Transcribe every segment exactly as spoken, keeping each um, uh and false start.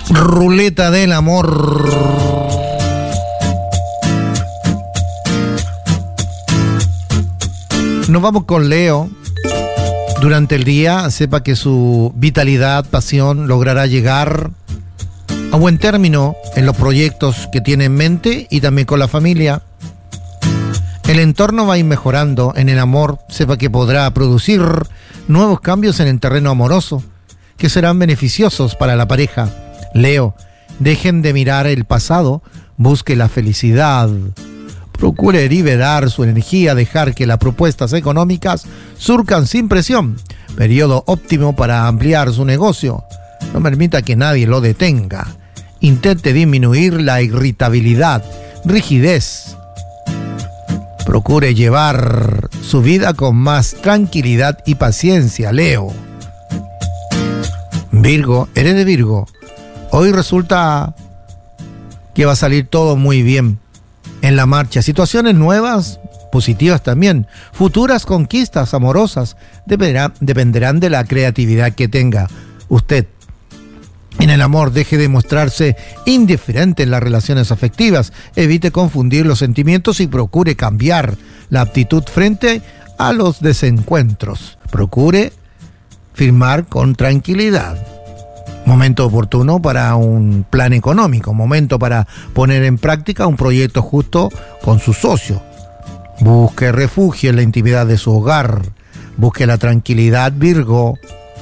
Ruleta del amor. Nos vamos con Leo. Durante el día, sepa que su vitalidad, pasión, logrará llegar a buen término en los proyectos que tiene en mente y también con la familia. El entorno va a ir mejorando. En el amor, sepa que podrá producir nuevos cambios en el terreno amoroso que serán beneficiosos para la pareja. Leo, dejen de mirar el pasado, busque la felicidad. Procure liberar su energía, dejar que las propuestas económicas surcan sin presión. Periodo óptimo para ampliar su negocio. No permita que nadie lo detenga. Intente disminuir la irritabilidad, rigidez. Procure llevar su vida con más tranquilidad y paciencia, Leo. Virgo, eres de Virgo. Hoy resulta que va a salir todo muy bien en la marcha. Situaciones nuevas, positivas también. Futuras conquistas amorosas dependerán, dependerán de la creatividad que tenga usted. En el amor, deje de mostrarse indiferente en las relaciones afectivas. Evite confundir los sentimientos y procure cambiar la actitud frente a los desencuentros. Procure firmar con tranquilidad. Momento oportuno para un plan económico, momento para poner en práctica un proyecto justo con su socio. Busque refugio en la intimidad de su hogar. Busque la tranquilidad, Virgo.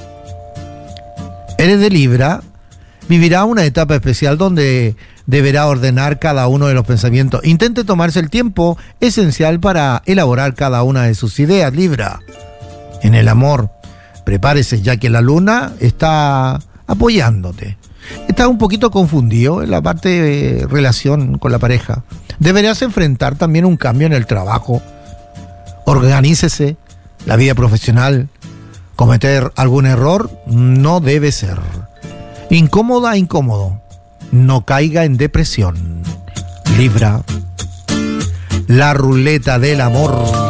Eres de Libra. Vivirá una etapa especial donde deberá ordenar cada uno de los pensamientos. Intente tomarse el tiempo esencial para elaborar cada una de sus ideas, Libra. En el amor, prepárese ya que la luna está apoyándote. Estás un poquito confundido en la parte de relación con la pareja. Deberías enfrentar también un cambio en el trabajo. Organícese. La vida profesional. Cometer algún error no debe ser. Incómoda, incómodo. No caiga en depresión. Libra. La ruleta del amor.